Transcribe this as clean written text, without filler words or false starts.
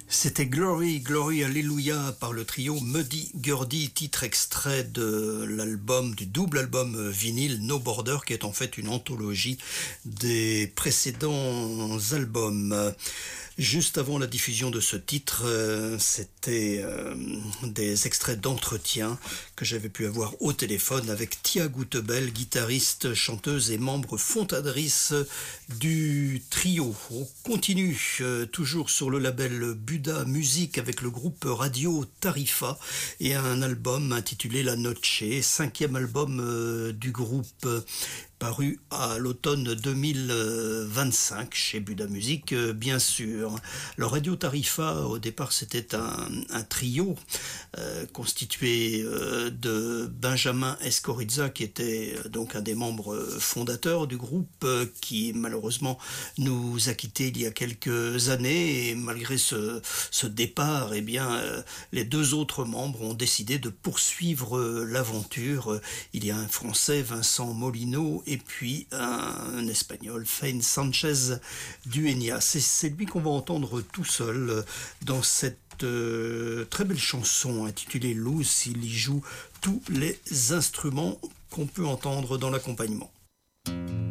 C'était Glory, Glory, Alléluia par le trio Muddy Gurdy, titre extrait de l'album, du double album vinyle No Border, qui est en fait une anthologie des précédents albums. Juste avant la diffusion de ce titre, c'était des extraits d'entretien que j'avais pu avoir au téléphone avec Tia Gutebel, guitariste, chanteuse et membre fondatrice du trio. On continue toujours sur le label Buda Music avec le groupe Radio Tarifa et un album intitulé La Noche, 5e album du groupe, paru à l'automne 2025 chez Buda Music, bien sûr. Le Radio Tarifa, au départ, c'était un trio constitué de Benjamin Escoriza, qui était donc un des membres fondateurs du groupe, qui malheureusement nous a quittés il y a quelques années. Et malgré ce départ, eh bien, les deux autres membres ont décidé de poursuivre l'aventure. Il y a un Français, Vincent Molino, et puis un Espagnol, Fain Sanchez Dueña. C'est lui qu'on va entendre tout seul dans cette très belle chanson intitulée Luz. Il y joue tous les instruments qu'on peut entendre dans l'accompagnement.